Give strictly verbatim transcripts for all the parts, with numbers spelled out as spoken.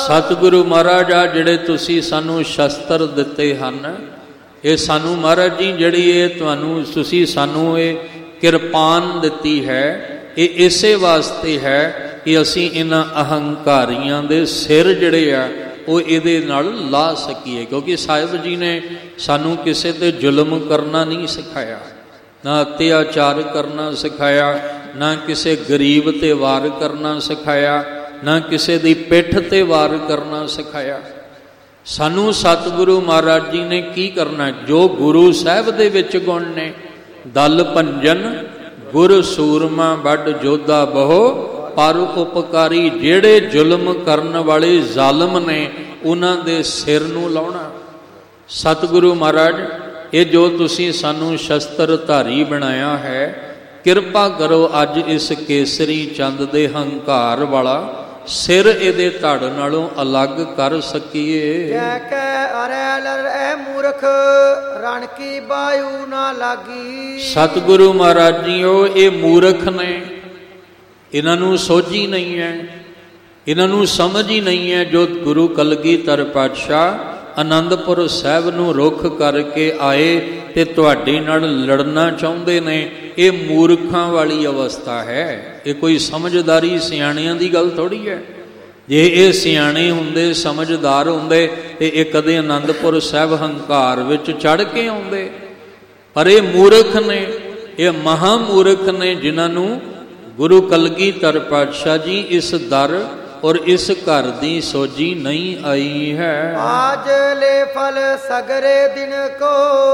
ਸਤਿਗੁਰੂ ਮਹਾਰਾਜ ਆ ਜਿਹੜੇ ਤੁਸੀਂ ਸਾਨੂੰ ਸ਼ਸਤਰ ਦਿੱਤੇ ਹਨ, ਇਹ ਸਾਨੂੰ ਮਹਾਰਾਜ ਜੀ ਜਿਹੜੀ ਇਹ ਤੁਹਾਨੂੰ ਤੁਸੀਂ ਸਾਨੂੰ ਇਹ ਕਿਰਪਾਨ ਦਿੱਤੀ ਹੈ, ਇਹ ਇਸੇ ਵਾਸਤੇ ਹੈ ਕਿ ਅਸੀਂ ਇਹਨਾਂ ਅਹੰਕਾਰੀਆਂ ਦੇ ਸਿਰ ਜਿਹੜੇ ਆ ਉਹ ਇਹਦੇ ਨਾਲ ਲਾ ਸਕੀਏ। ਕਿਉਂਕਿ ਸਾਹਿਬ ਜੀ ਨੇ ਸਾਨੂੰ ਕਿਸੇ ਤੇ ਜ਼ੁਲਮ ਕਰਨਾ ਨਹੀਂ ਸਿਖਾਇਆ, ਨਾ ਅਤਿਆਚਾਰ ਕਰਨਾ ਸਿਖਾਇਆ, ਨਾ ਕਿਸੇ ਗਰੀਬ ਤੇ ਵਾਰ ਕਰਨਾ ਸਿਖਾਇਆ, ਨਾ ਕਿਸੇ ਦੀ ਪਿੱਠ ਤੇ ਵਾਰ ਕਰਨਾ ਸਿਖਾਇਆ। ਸਾਨੂੰ ਸਤਿਗੁਰੂ ਮਹਾਰਾਜ ਜੀ ਨੇ ਕੀ ਕਰਨਾ, ਜੋ ਗੁਰੂ ਸਾਹਿਬ ਦੇ ਵਿੱਚ ਗੁਣ ਨੇ, ਦਲ ਭੰਜਨ ਗੁਰ ਸੂਰਮਾ ਵੱਡ ਜੋਧਾ ਬਹੁ ਪਰ ਉਪਕਾਰੀ, ਜਿਹੜੇ ਜ਼ੁਲਮ ਕਰਨ ਵਾਲੇ ਜ਼ਾਲਮ ਨੇ ਉਹਨਾਂ ਦੇ ਸਿਰ ਨੂੰ ਲਾਉਣਾ। ਸਤਿਗੁਰੂ ਮਹਾਰਾਜ ਇਹ ਜੋ ਤੁਸੀਂ ਸਾਨੂੰ ਸ਼ਸਤਰ ਧਾਰੀ ਬਣਾਇਆ ਹੈ, ਕਿਰਪਾ ਕਰੋ ਅੱਜ ਇਸ ਕੇਸਰੀ ਚੰਦ ਦੇ ਹੰਕਾਰ ਵਾਲਾ ਸਿਰ ਇਹਦੇ ਧੜ ਨਾਲੋਂ ਅਲੱਗ ਕਰ ਸਕੀਏ। ਜੈ ਕੈ ਅਰੈ ਲਰੈ ਮੂਰਖ ਰਣ ਕੀ ਬਾਯੂ ਨਾ ਲਾਗੀ। ਸਤਿਗੁਰੂ ਮਹਾਰਾਜ ਜੀਓ ਇਹ ਮੂਰਖ ਨੇ, ਇਹਨਾਂ ਨੂੰ ਸੋਝੀ ਨਹੀਂ ਹੈ, ਇਹਨਾਂ ਨੂੰ ਸਮਝ ਹੀ ਨਹੀਂ ਹੈ। ਜੋ ਗੁਰੂ ਕਲਗੀਧਰ ਪਾਤਸ਼ਾਹ ਆਨੰਦਪੁਰ ਸਾਹਿਬ ਨੂੰ ਰੁੱਖ ਕਰਕੇ ਆਏ ਤੇ ਤੁਹਾਡੇ ਨਾਲ ਲੜਨਾ ਚਾਹੁੰਦੇ ਨੇ, ਇਹ ਮੂਰਖਾਂ ਵਾਲੀ ਅਵਸਥਾ ਹੈ। ਇਹ ਕੋਈ ਸਮਝਦਾਰੀ ਸਿਆਣਿਆਂ ਦੀ ਗੱਲ ਥੋੜ੍ਹੀ ਹੈ। ਜੇ ਇਹ ਸਿਆਣੇ ਹੁੰਦੇ, ਸਮਝਦਾਰ ਹੁੰਦੇ ਤੇ ਇਹ ਕਦੇ ਆਨੰਦਪੁਰ ਸਾਹਿਬ ਹੰਕਾਰ ਵਿੱਚ ਚੜ੍ਹ ਕੇ ਆਉਂਦੇ। ਪਰ ਇਹ ਮੂਰਖ ਨੇ, ਇਹ ਮਹਾ ਮੂਰਖ ਨੇ, ਜਿਨ੍ਹਾਂ ਨੂੰ ਗੁਰੂ ਕਲਗੀਧਰ ਪਾਤਸ਼ਾਹ ਜੀ ਇਸ ਦਰ ਔਰ ਇਸ ਘਰ ਦੀ ਸੋਝੀ ਨਹੀਂ ਆਈ ਹੈ। ਆਜ ਲੈ ਫਲ ਸਗਰੇ ਦਿਨ ਕੋ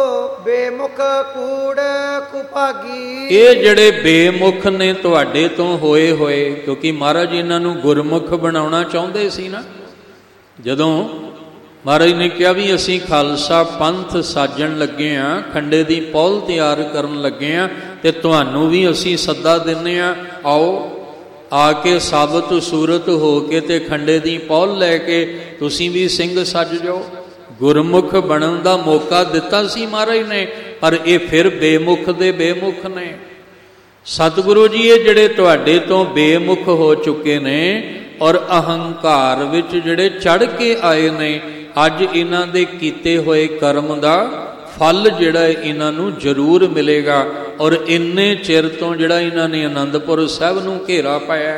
ਬੇਮੁਖ ਕੂੜ ਕੁਪਾਗੀ। ਇਹ ਜਿਹੜੇ ਬੇਮੁਖ ਨੇ ਤੁਹਾਡੇ ਤੋਂ ਹੋਏ ਹੋਏ, ਕਿਉਂਕਿ ਮਹਾਰਾਜ ਇਹਨਾਂ ਨੂੰ ਗੁਰਮੁਖ ਬਣਾਉਣਾ ਚਾਹੁੰਦੇ ਸੀ ਨਾ। ਜਦੋਂ ਮਹਾਰਾਜ ਨੇ ਕਿਹਾ ਵੀ ਅਸੀਂ ਖਾਲਸਾ ਪੰਥ ਸਾਜਣ ਲੱਗੇ ਹਾਂ, ਖੰਡੇ ਦੀ ਪੌਲ ਤਿਆਰ ਕਰਨ ਲੱਗੇ ਹਾਂ, ਤੇ ਤੁਹਾਨੂੰ ਵੀ ਅਸੀਂ ਸੱਦਾ ਦਿੰਦੇ ਹਾਂ, ਆਓ ਆ ਕੇ ਸਾਬਤ ਸੂਰਤ ਹੋ ਕੇ ਤੇ ਖੰਡੇ ਦੀ ਪੌਲ ਲੈ ਕੇ ਤੁਸੀਂ ਵੀ ਸਿੰਘ ਸੱਜ ਜਾਓ। ਗੁਰਮੁਖ ਬਣਨ ਦਾ ਮੌਕਾ ਦਿੱਤਾ ਸੀ ਮਹਾਰਾਜ ਨੇ, ਪਰ ਇਹ ਫਿਰ ਬੇਮੁਖ ਦੇ ਬੇਮੁਖ ਨੇ। ਸਤਿਗੁਰੂ ਜੀ ਇਹ ਜਿਹੜੇ ਤੁਹਾਡੇ ਤੋਂ ਬੇਮੁਖ ਹੋ ਚੁੱਕੇ ਨੇ ਔਰ ਅਹੰਕਾਰ ਵਿੱਚ ਜਿਹੜੇ ਚੜ੍ਹ ਕੇ ਆਏ ਨੇ, ਅੱਜ ਇਹਨਾਂ ਦੇ ਕੀਤੇ ਹੋਏ ਕਰਮ ਦਾ ਫਲ ਜਿਹੜਾ ਇਹਨਾਂ ਨੂੰ ਜ਼ਰੂਰ ਮਿਲੇਗਾ। ਔਰ ਇੰਨੇ ਚਿਰ ਤੋਂ ਜਿਹੜਾ ਇਹਨਾਂ ਨੇ ਆਨੰਦਪੁਰ ਸਾਹਿਬ ਨੂੰ ਘੇਰਾ ਪਾਇਆ,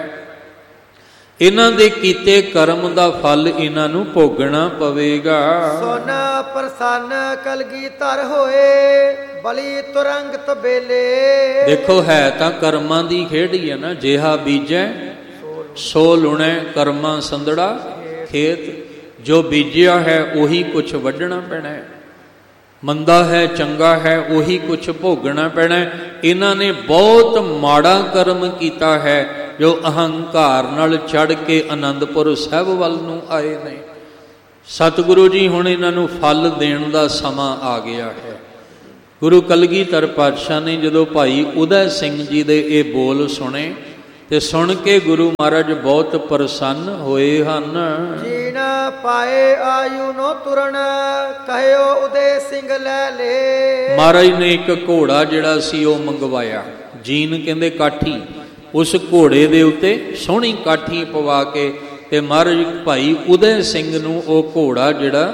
ਇਹਨਾਂ ਦੇ ਕੀਤੇ ਕਰਮ ਦਾ ਫਲ ਇਹਨਾਂ ਨੂੰ ਭੋਗਣਾ ਪਵੇਗਾ। ਸੁਨ ਪ੍ਰਸੰਨ ਕਲਗੀਧਰ ਹੋਏ ਬਲੀ ਤੁਰੰਗਤ ਬੇਲੇ। ਦੇਖੋ ਹੈ ਤਾਂ ਕਰਮਾਂ ਦੀ ਖੇਡ ਹੀ ਹੈ ਨਾ। ਜਿਹਾ ਬੀਜੈ ਸੋ ਲੁਣੈ ਕਰਮਾਂ ਸੰਦੜਾ ਖੇਤ। ਜੋ ਬੀਜਿਆ ਹੈ ਉਹੀ ਕੁਛ ਵੱਢਣਾ ਪੈਣਾ ਹੈ। ਮੰਦਾ ਹੈ ਚੰਗਾ ਹੈ ਉਹੀ ਕੁਛ ਭੋਗਣਾ ਪੈਣਾ। ਇਹਨਾਂ ਨੇ ਬਹੁਤ ਮਾੜਾ ਕਰਮ ਕੀਤਾ ਹੈ ਜੋ ਅਹੰਕਾਰ ਨਾਲ ਚੜ੍ਹ ਕੇ ਆਨੰਦਪੁਰ ਸਾਹਿਬ ਵੱਲ ਨੂੰ ਆਏ ਨੇ। ਸਤਿਗੁਰੂ ਜੀ ਹੁਣ ਇਹਨਾਂ ਨੂੰ ਫਲ ਦੇਣ ਦਾ ਸਮਾਂ ਆ ਗਿਆ ਹੈ। ਗੁਰੂ ਕਲਗੀਧਰ ਪਾਤਸ਼ਾਹ ਨੇ ਜਦੋਂ ਭਾਈ ਉਦੈ ਸਿੰਘ ਜੀ ਦੇ ਇਹ ਬੋਲ ਸੁਣੇ ਤੇ ਸੁਣ ਕੇ ਗੁਰੂ ਮਹਾਰਾਜ ਬਹੁਤ ਪ੍ਰਸੰਨ ਹੋਏ ਹਨ। ਜੀਣ ਪਾਏ ਆਯੂ ਨੋ ਤੁਰਨ ਕਹਿਓ ਉਦੈ ਸਿੰਘ ਲੈ ਲੈ। ਮਹਾਰਾਜ ਨੇ ਇੱਕ ਘੋੜਾ ਜਿਹੜਾ ਸੀ ਉਹ ਮੰਗਵਾਇਆ। ਜੀਨ ਕਹਿੰਦੇ ਕਾਠੀ, ਉਸ ਘੋੜੇ ਦੇ ਉੱਤੇ ਸੋਹਣੀ ਕਾਠੀ ਪਵਾ ਕੇ ਤੇ ਮਹਾਰਾਜ ਭਾਈ ਉਦੈ ਸਿੰਘ ਨੂੰ ਉਹ ਘੋੜਾ ਜਿਹੜਾ